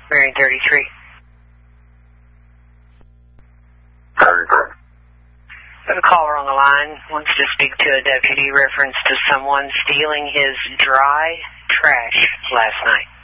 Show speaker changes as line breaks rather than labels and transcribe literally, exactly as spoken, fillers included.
Marion thirty-three.
thirty-three.
Got a caller on the line, wants to speak to a deputy reference to someone stealing his dry trash last night.